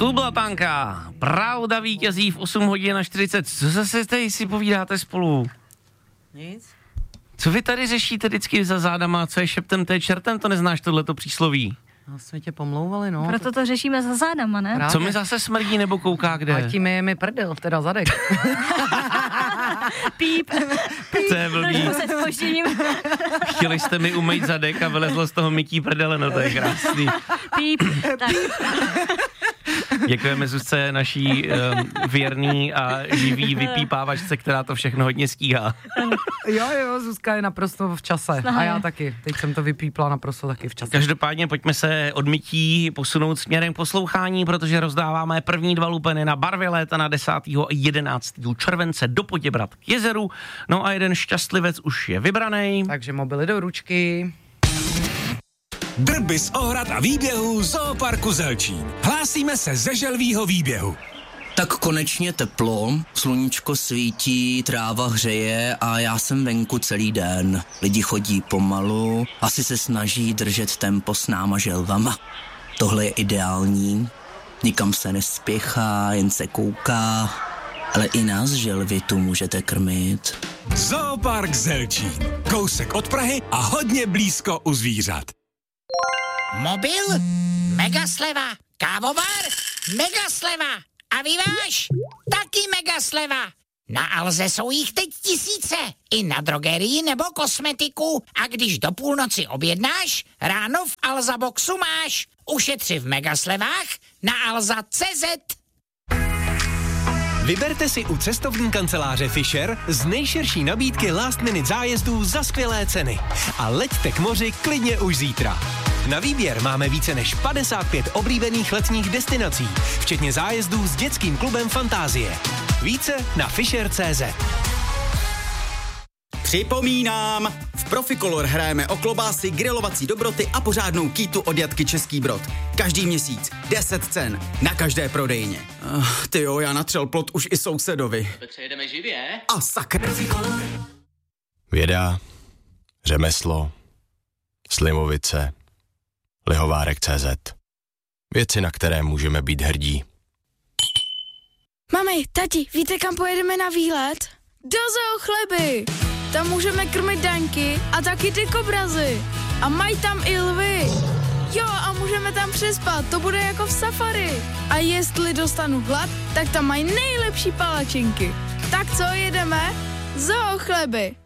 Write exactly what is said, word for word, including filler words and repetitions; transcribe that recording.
Tu byla Tanka. Pravda vítězí v osm hodin a čtyřicet. Co zase tady si povídáte spolu? Nic. Co vy tady řešíte vždycky za zádama? Co je šeptem, to je čertem? To neznáš tohleto přísloví? No, jsme tě pomlouvali, no. Proto to řešíme za zádama, ne? Právě. Co mi zase smrdí nebo kouká kde? A tím je mi prdel, teda zadek. Píp. To je blbý. Se spožděním. Chtěli jste mi umýt zadek a vylezlo z toho mytí prdele, no to je krásný. Píp. Tak. Děkujeme Zuzce, naší um, věrný a živý vypípávačce, která to všechno hodně stíhá. Jo, jo, Zuzka je naprosto v čase. Snaha A já je. taky. Teď jsem to vypípla naprosto taky v čase. Každopádně pojďme se od mytí posunout směrem k poslouchání, protože rozdáváme první dva lupeny na barvě léta na desátého a jedenáctého července do Poděbrad k jezeru. No a jeden šťastlivec už je vybraný. Takže mobily do ručky. Drby z ohrad a výběhů Zooparku Zelčín. Hlásíme se ze želvýho výběhu. Tak konečně teplo, sluníčko svítí, tráva hřeje a já jsem venku celý den. Lidi chodí pomalu, asi se snaží držet tempo s náma želvama. Tohle je ideální, nikam se nespěchá, jen se kouká, ale i nás želvy tu můžete krmit. Zoopark Zelčín. Kousek od Prahy a hodně blízko u zvířat. Mobil? Mega sleva. Kávovar? Mega sleva. A vyváž? Taky mega sleva. Na Alze jsou jich teď tisíce. I na drogerii nebo kosmetiku. A když do půlnoci objednáš, ráno v Alza Boxu máš. Ušetři v megaslevách na alza tečka cé zet. Vyberte si u cestovní kanceláře Fisher z nejširší nabídky last minute zájezdů za skvělé ceny. A leďte k moři klidně už zítra. Na výběr máme více než padesát pět oblíbených letních destinací, včetně zájezdů s dětským klubem Fantázie. Více na fisher tečka cé zet. Připomínám, v Proficolor hrajeme o klobásy, grilovací dobroty a pořádnou kýtu od Jatky Český Brod. Každý měsíc deset cen na každé prodejně. Uh, tyjo, já natřel plot už i sousedovi. Přejedeme živě? A sakra. Věda, řemeslo, Slimovice, Lihovárek tečka cé zet. Věci, na které můžeme být hrdí. Mami, tati, víte, kam pojedeme na výlet? Do Zoo Chleby! Tam můžeme krmit daňky a taky ty kobrazy. A mají tam i lvy. Jo, a můžeme tam přespat, to bude jako v safari. A jestli dostanu hlad, tak tam mají nejlepší palačinky. Tak co, jedeme? Zoo Chleby!